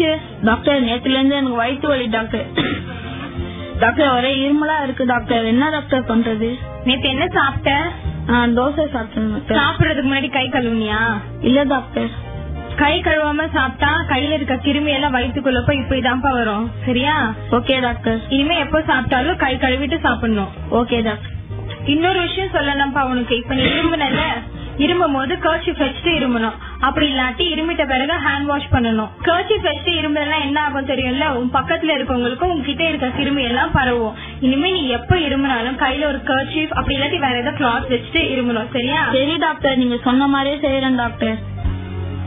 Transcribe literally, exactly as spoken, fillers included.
என்னாச்சு டாக்டர்? நேத்துல இருந்து எனக்கு வயிற்று வலி டாக்டர். டாக்டர் ஒரே இருமலா இருக்கு டாக்டர். என்ன டாக்டர் பண்றது? நேத்து என்ன சாப்பிட்ட? நான் தோசை சாப்பிட்டேன். சாப்பிடறதுக்கு முன்னாடி கை கழுவுனியா? இல்ல டாக்டர். கை கழுவாம சாப்பிட்டா கையில இருக்க கிருமி எல்லாம் வயிற்றுக்குள்ள போய் இப்ப இதான்ப்பா வரும். சரியா? Okay doctor. இனிமே எப்ப சாப்பிட்டாலும் கை கழுவிட்டு சாப்பிடணும். Okay doctor. இன்னொரு விஷயம் சொல்லணும்ப்பா உனக்கு. இப்ப நீ இரும்புனல, இருமும் போது கர்ச்சீஃப் வச்சுட்டு இருமணும். அப்படி இல்லாட்டி இருமிட்ட பிறகு ஹேண்ட் வாஷ் பண்ணணும். கர்ச்சீஃப் வச்சுட்டு இரும்புனா என்ன ஆகும் தெரியும்ல? உன் பக்கத்துல இருக்கவங்களுக்கும் உன்கிட்ட இருக்க கிருமி எல்லாம் பரவும். இனிமே நீ எப்ப இருமுனாலும் கையில ஒரு கர்ச்சீஃப் அப்படி இல்லாட்டி வேற ஏதாவது கிளாத் வச்சுட்டு இருமணும். சரியா? சரி டாக்டர், நீங்க சொன்ன மாதிரியே செய்யறேன் டாக்டர்.